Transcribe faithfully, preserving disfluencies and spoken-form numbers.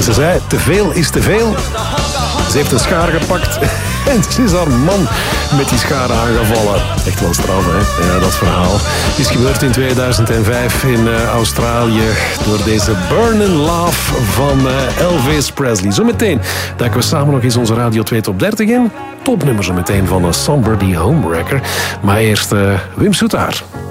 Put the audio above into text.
Ze zei, te veel is te veel. Ze heeft een schaar gepakt en ze is haar man met die schaar aangevallen. Echt wel straf, hè? Ja, dat verhaal is gebeurd in tweeduizend vijf in uh, Australië door deze Burnin' Love van uh, Elvis Presley. Zometeen duiken we samen nog eens onze Radio twee Top dertig in. Topnummer zo meteen van uh, Somebody Homewrecker. Maar eerst uh, Wim Soetaar.